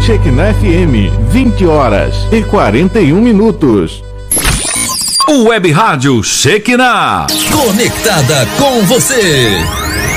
Shekinah FM, 20h41. Web Rádio Shekinah, conectada com você.